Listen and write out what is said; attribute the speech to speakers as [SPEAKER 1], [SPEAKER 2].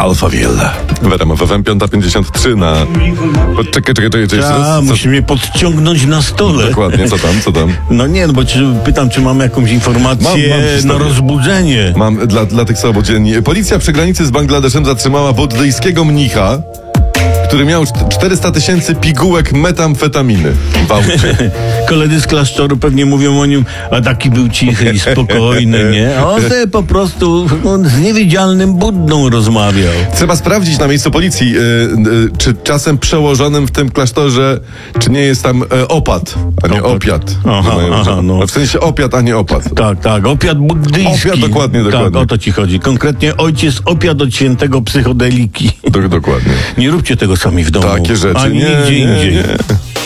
[SPEAKER 1] Alphaville. W RMF FM 5:53 na... Czekaj, jeszcze raz.
[SPEAKER 2] Musi mnie podciągnąć na stole.
[SPEAKER 1] Dokładnie, co tam?
[SPEAKER 2] No nie, no bo pytam, czy mam jakąś informację na rozbudzenie.
[SPEAKER 1] Mam dla tych, co obudzieni. Policja przy granicy z Bangladeszem zatrzymała buddyjskiego mnicha, który miał 400 000 pigułek metamfetaminy w aucie.
[SPEAKER 2] Koledzy z klasztoru pewnie mówią o nim, a taki był cichy i spokojny, nie? A on sobie po prostu z niewidzialnym Buddą rozmawiał.
[SPEAKER 1] Trzeba sprawdzić na miejscu policji, czy czasem przełożonym w tym klasztorze, czy nie jest tam opat, a nie opiat.
[SPEAKER 2] No.
[SPEAKER 1] W sensie opiat, a nie opat.
[SPEAKER 2] Tak, opiat buddyjski.
[SPEAKER 1] Opiat, dokładnie.
[SPEAKER 2] Tak, o to ci chodzi. Konkretnie ojciec opiat od świętego psychodeliki.
[SPEAKER 1] Dokładnie.
[SPEAKER 2] Nie róbcie tego sami w domu.
[SPEAKER 1] Takie rzeczy.
[SPEAKER 2] Ani nigdzie indziej.
[SPEAKER 1] Nie.